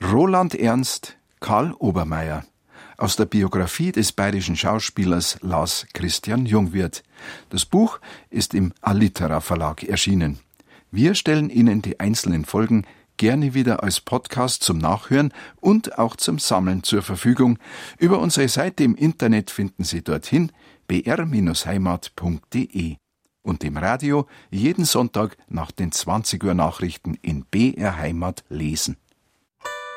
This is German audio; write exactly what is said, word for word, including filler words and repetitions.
Roland Ernst, Karl Obermaier. Aus der Biografie des bayerischen Schauspielers Lars Christian Jungwirth. Das Buch ist im Alitera Verlag erschienen. Wir stellen Ihnen die einzelnen Folgen gerne wieder als Podcast zum Nachhören und auch zum Sammeln zur Verfügung. Über unsere Seite im Internet finden Sie dorthin b r Heimat punkt d e und im Radio jeden Sonntag nach den zwanzig Uhr Nachrichten in B R Heimat lesen.